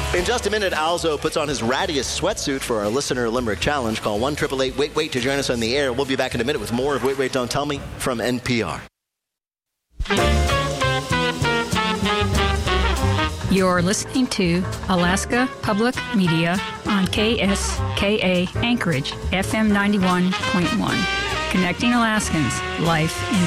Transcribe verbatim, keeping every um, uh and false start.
In just a minute, Alzo puts on his rattiest sweatsuit for our listener Limerick Challenge. Call one eight eight eight wait wait to join us on the air. We'll be back in a minute with more of Wait, Wait, Don't Tell Me from N P R. You're listening to Alaska Public Media on K S K A Anchorage, F M ninety-one point one. Connecting Alaskans, life in